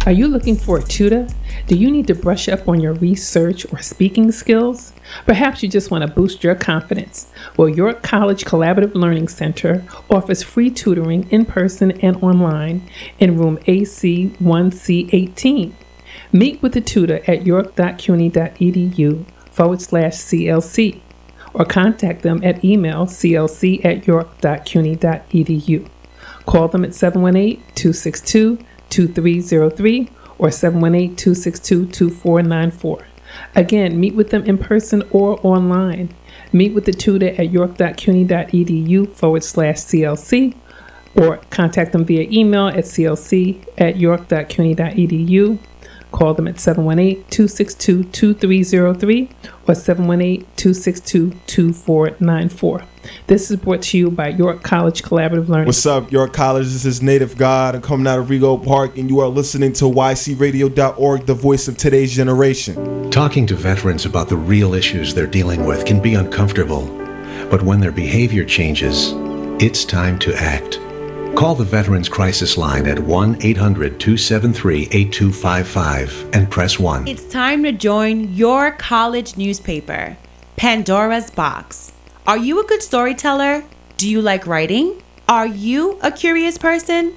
Are you looking for a tutor? Do you need to brush up on your research or speaking skills? Perhaps you just want to boost your confidence. Well, York College Collaborative Learning Center offers free tutoring in person and online in room AC1C18. Meet with the tutor at york.cuny.edu/CLC or contact them at email clc@york.cuny.edu. Call them at 718-262-2303 or 718-262-2494. Again, meet with them in person or online. Meet with the tutor at york.cuny.edu/CLC or contact them via email at clc@york.cuny.edu. Call them at 718-262-2303 or 718-262-2494. This is brought to you by York College Collaborative Learning. What's up, York College? This is Native God. I'm coming out of Rego Park, and you are listening to YCRadio.org, the voice of today's generation. Talking to veterans about the real issues they're dealing with can be uncomfortable, but when their behavior changes, it's time to act. Call the Veterans Crisis Line at 1-800-273-8255 and press 1. It's time to join your college newspaper, Pandora's Box. Are you a good storyteller? Do you like writing? Are you a curious person?